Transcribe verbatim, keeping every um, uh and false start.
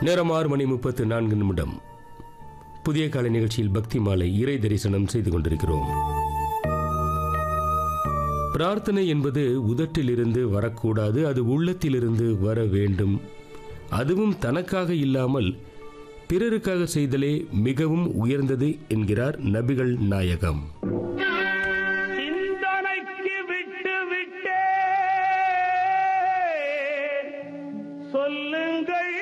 நேரம் ஆறு மணி முப்பத்து நான்கு நிமிடம். புதிய காலை நிகழ்ச்சியில் பக்தி மாலை இறை தரிசனம் செய்து கொண்டிருக்கிறோம். பிரார்த்தனை என்பது உதட்டிலிருந்து வரக்கூடாது, அது உள்ளத்திலிருந்து வர வேண்டும். அதுவும் தனக்காக இல்லாமல் பிறருக்காக செய்தலே மிகவும் உயர்ந்தது என்கிறார் நபிகள் நாயகம். சிந்தனைக்கு விட்டு விட்டே சொல்லுங்கள்